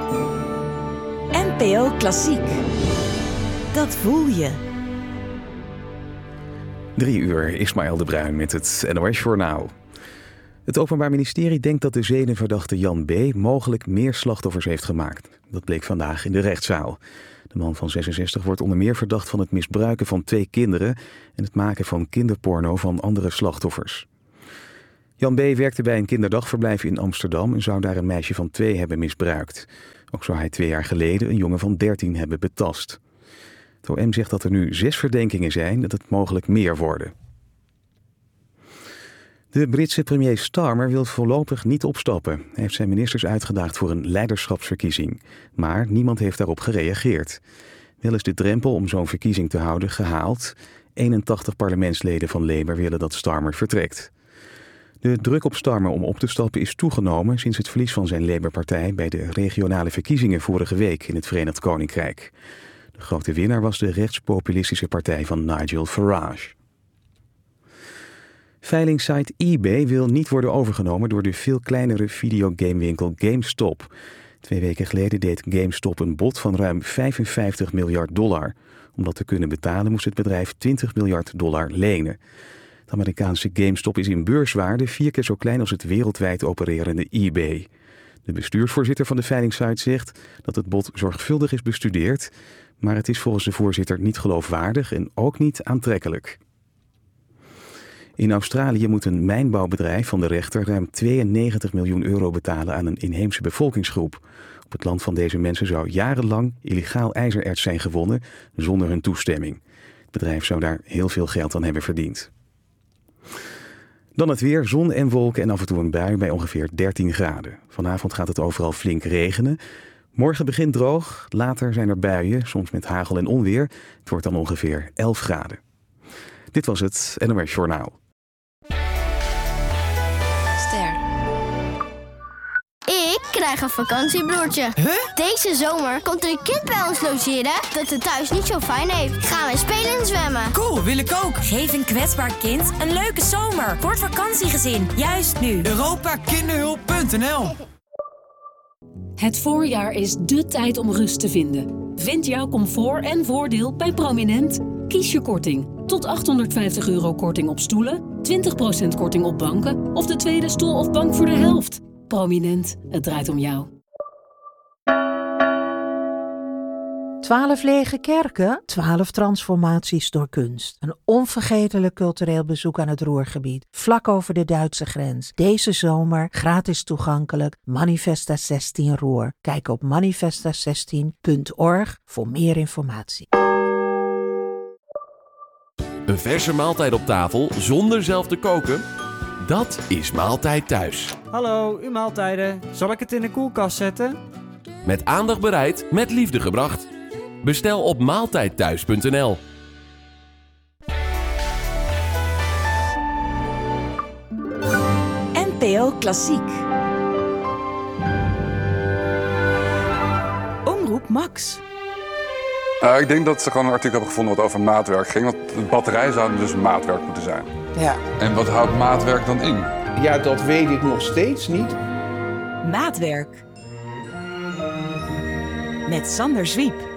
NPO Klassiek. Dat voel je. 3 uur, Ismaël de Bruin met het NOS Journaal. Het Openbaar Ministerie denkt dat de zedenverdachte Jan B. mogelijk meer slachtoffers heeft gemaakt. Dat bleek vandaag in de rechtszaal. De man van 66 wordt onder meer verdacht van het misbruiken van 2 kinderen en het maken van kinderporno van andere slachtoffers. Jan B. werkte bij een kinderdagverblijf in Amsterdam en zou daar een meisje van 2 hebben misbruikt. Ook zou hij 2 jaar geleden een jongen van 13 hebben betast. Het OM zegt dat er nu 6 verdenkingen zijn, dat het mogelijk meer worden. De Britse premier Starmer wil voorlopig niet opstappen. Hij heeft zijn ministers uitgedaagd voor een leiderschapsverkiezing. Maar niemand heeft daarop gereageerd. Wel is de drempel om zo'n verkiezing te houden gehaald. 81 parlementsleden van Labour willen dat Starmer vertrekt. De druk op Starmer om op te stappen is toegenomen sinds het verlies van zijn Labour-partij bij de regionale verkiezingen vorige week in het Verenigd Koninkrijk. De grote winnaar was de rechtspopulistische partij van Nigel Farage. Veilingsite eBay wil niet worden overgenomen door de veel kleinere videogamewinkel GameStop. 2 weken geleden deed GameStop een bod van ruim $55 miljard. Om dat te kunnen betalen moest het bedrijf $20 miljard lenen. Het Amerikaanse GameStop is in beurswaarde 4 keer zo klein als het wereldwijd opererende eBay. De bestuursvoorzitter van de veilingsite zegt dat het bod zorgvuldig is bestudeerd, maar het is volgens de voorzitter niet geloofwaardig en ook niet aantrekkelijk. In Australië moet een mijnbouwbedrijf van de rechter ruim €92 miljoen betalen aan een inheemse bevolkingsgroep. Op het land van deze mensen zou jarenlang illegaal ijzererts zijn gewonnen zonder hun toestemming. Het bedrijf zou daar heel veel geld aan hebben verdiend. Dan het weer, zon en wolken en af en toe een bui bij ongeveer 13 graden. Vanavond gaat het overal flink regenen. Morgen begint droog, later zijn er buien, soms met hagel en onweer. Het wordt dan ongeveer 11 graden. Dit was het NOS Journaal. Ik krijg een vakantiebroertje. Huh? Deze zomer komt er een kind bij ons logeren dat het thuis niet zo fijn heeft. Gaan we spelen en zwemmen. Cool, wil ik ook. Geef een kwetsbaar kind een leuke zomer voor het vakantiegezin. Juist nu. Europakinderhulp.nl. Het voorjaar is dé tijd om rust te vinden. Vind jouw comfort en voordeel bij Prominent. Kies je korting. Tot €850 korting op stoelen, 20% korting op banken of de tweede stoel of bank voor de helft. Prominent, het draait om jou. 12 lege kerken, 12 transformaties door kunst. Een onvergetelijk cultureel bezoek aan het Ruhrgebied, vlak over de Duitse grens. Deze zomer gratis toegankelijk, Manifesta 16 Ruhr. Kijk op manifesta16.org voor meer informatie. Een verse maaltijd op tafel zonder zelf te koken? Dat is Maaltijd Thuis. Hallo, uw maaltijden. Zal ik het in de koelkast zetten? Met aandacht bereid, met liefde gebracht. Bestel op maaltijdthuis.nl. NPO Klassiek. Omroep Max. Ik denk dat ze gewoon een artikel hebben gevonden wat over maatwerk ging. Want de batterij zou dus maatwerk moeten zijn. Ja. En wat houdt maatwerk dan in? Ja, dat weet ik nog steeds niet. Maatwerk. Met Sander Zwiep.